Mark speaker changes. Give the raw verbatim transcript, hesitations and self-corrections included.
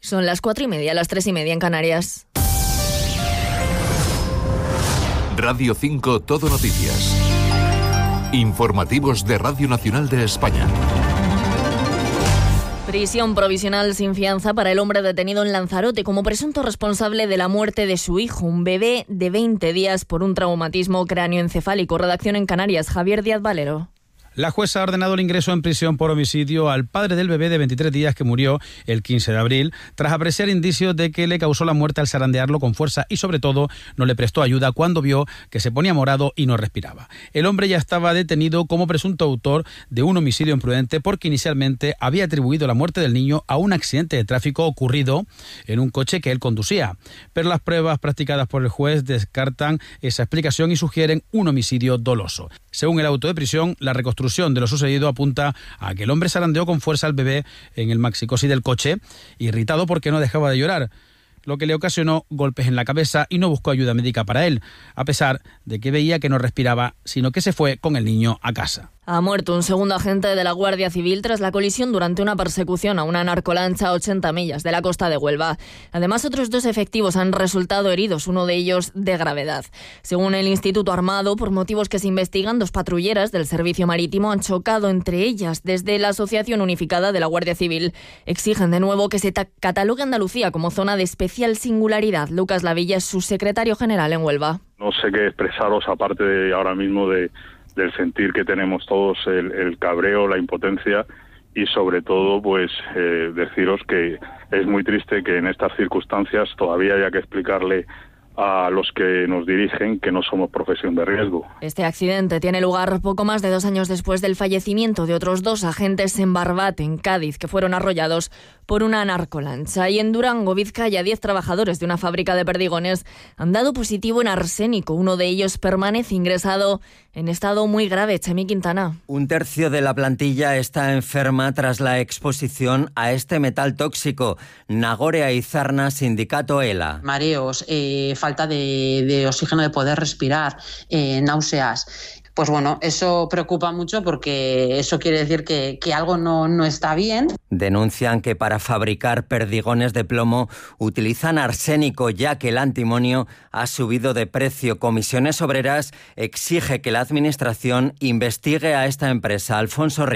Speaker 1: Son las cuatro y media, las tres y media en Canarias.
Speaker 2: Radio cinco Todo Noticias. Informativos de Radio Nacional de España.
Speaker 1: Prisión provisional sin fianza para el hombre detenido en Lanzarote como presunto responsable de la muerte de su hijo, un bebé de veinte días por un traumatismo cráneoencefálico. Redacción en Canarias, Javier Díaz Valero.
Speaker 3: La jueza ha ordenado el ingreso en prisión por homicidio al padre del bebé de veintitrés días que murió el quince de abril, tras apreciar indicios de que le causó la muerte al zarandearlo con fuerza y, sobre todo, no le prestó ayuda cuando vio que se ponía morado y no respiraba. El hombre ya estaba detenido como presunto autor de un homicidio imprudente porque inicialmente había atribuido la muerte del niño a un accidente de tráfico ocurrido en un coche que él conducía. Pero las pruebas practicadas por el juez descartan esa explicación y sugieren un homicidio doloso. Según el auto de prisión, la reconstrucción de lo sucedido apunta a que el hombre zarandeó con fuerza al bebé en el maxicosi del coche, irritado porque no dejaba de llorar, lo que le ocasionó golpes en la cabeza y no buscó ayuda médica para él, a pesar de que veía que no respiraba, sino que se fue con el niño a casa.
Speaker 1: Ha muerto un segundo agente de la Guardia Civil tras la colisión durante una persecución a una narcolancha a ochenta millas de la costa de Huelva. Además, otros dos efectivos han resultado heridos, uno de ellos de gravedad. Según el Instituto Armado, por motivos que se investigan, dos patrulleras del Servicio Marítimo han chocado entre ellas. Desde la Asociación Unificada de la Guardia Civil exigen de nuevo que se catalogue Andalucía como zona de especial singularidad. Lucas Lavilla es su secretario general en Huelva.
Speaker 4: No sé qué expresaros aparte de ahora mismo de del sentir que tenemos todos, el, el cabreo, la impotencia y sobre todo pues eh, deciros que es muy triste que en estas circunstancias todavía haya que explicarle a los que nos dirigen que no somos profesión de riesgo.
Speaker 1: Este accidente tiene lugar poco más de dos años después del fallecimiento de otros dos agentes en Barbate, en Cádiz, que fueron arrollados por una narcolancha. Y en Durango, Vizcaya, diez trabajadores de una fábrica de perdigones han dado positivo en arsénico. Uno de ellos permanece ingresado en estado muy grave. Chemi Quintana.
Speaker 5: Un tercio de la plantilla está enferma tras la exposición a este metal tóxico. Nagore Izarna, sindicato ELA.
Speaker 6: Mareos, eh, falta de, de oxígeno, de poder respirar, eh, náuseas. Pues bueno, eso preocupa mucho porque eso quiere decir que, que algo no, no está bien.
Speaker 5: Denuncian que para fabricar perdigones de plomo utilizan arsénico, ya que el antimonio ha subido de precio. Comisiones Obreras exige que la Administración investigue a esta empresa. Alfonso Reyes.